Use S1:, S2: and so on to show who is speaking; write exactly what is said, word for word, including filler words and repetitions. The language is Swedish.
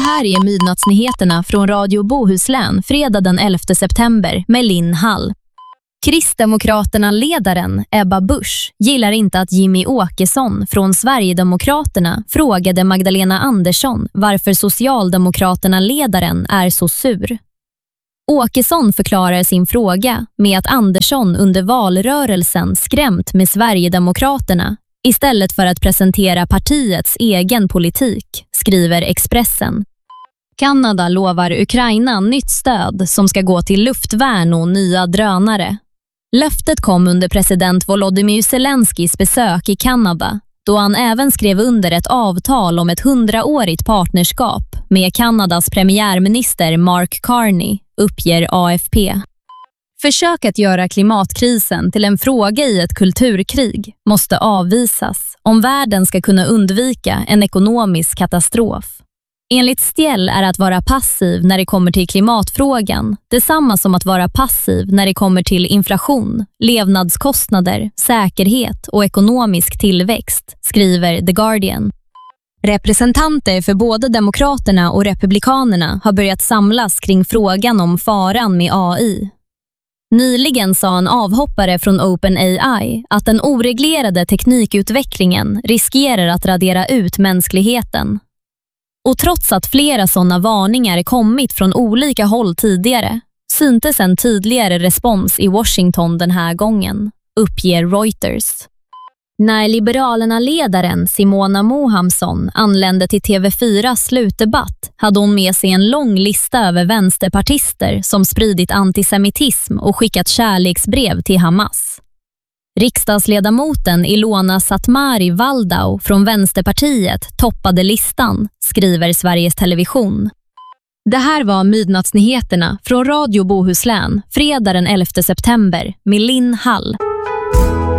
S1: här är Midnattsnyheterna från Radio Bohuslän fredag den elfte september med Linn Hall. Kristdemokraterna-ledaren Ebba Busch gillar inte att Jimmy Åkesson från Sverigedemokraterna frågade Magdalena Andersson varför Socialdemokraterna-ledaren är så sur. Åkesson förklarar sin fråga med att Andersson under valrörelsen skrämt med Sverigedemokraterna istället för att presentera partiets egen politik, skriver Expressen. Kanada lovar Ukraina nytt stöd som ska gå till luftvärn och nya drönare. Löftet kom under president Volodymyr Zelenskis besök i Kanada, då han även skrev under ett avtal om ett hundraårigt partnerskap med Kanadas premiärminister Mark Carney, uppger A F P. Försök att göra klimatkrisen till en fråga i ett kulturkrig måste avvisas om världen ska kunna undvika en ekonomisk katastrof. Enligt Stiel är att vara passiv när det kommer till klimatfrågan detsamma som att vara passiv när det kommer till inflation, levnadskostnader, säkerhet och ekonomisk tillväxt, skriver The Guardian. Representanter för både demokraterna och republikanerna har börjat samlas kring frågan om faran med A I. Nyligen sa en avhoppare från OpenAI att den oreglerade teknikutvecklingen riskerar att radera ut mänskligheten. Och trots att flera sådana varningar kommit från olika håll tidigare syntes en tydligare respons i Washington den här gången, uppger Reuters. När Liberalerna-ledaren Simona Mohamsson anlände till T V fyras slutdebatt hade hon med sig en lång lista över vänsterpartister som spridit antisemitism och skickat kärleksbrev till Hamas. Riksdagsledamoten Ilona Satmari Waldau från Vänsterpartiet toppade listan, skriver Sveriges Television. Det här var Midnattsnyheterna från Radio Bohuslän fredag den elfte september med Linn Hall.